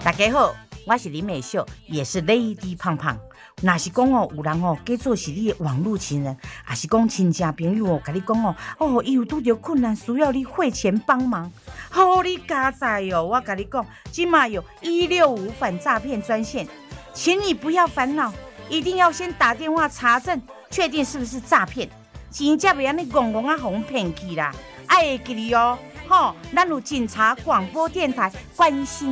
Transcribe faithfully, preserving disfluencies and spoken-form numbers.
大家好，我是林美秀，也是 Lady 胖胖。若是讲哦，有人哦，假做是你的网络情人，还是讲亲戚朋友哦，甲你讲哦，哦，伊有拄着困难，需要你汇钱帮忙，好、哦、你加载哦！我甲你讲，今嘛有一六五反诈骗专线，请你不要烦恼，一定要先打电话查证，确定是不是诈骗，钱才袂安尼戆戆啊，互骗去啦！爱会记哩哦，吼、哦，咱有警察广播电台关心。